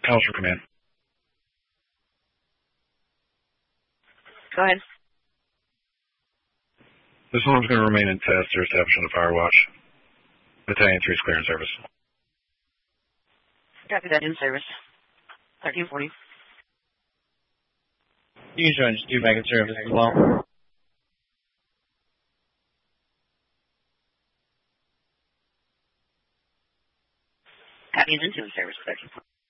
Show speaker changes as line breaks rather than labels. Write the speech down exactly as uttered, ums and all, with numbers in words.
Calls for command.
Go ahead.
This alarm's going to remain in test or establishment of fire watch. Battalion three's clearance service.
Copy that, in service. thirteen forty.
You can join two back in service as well.
Copy is into in service. thirteen forty.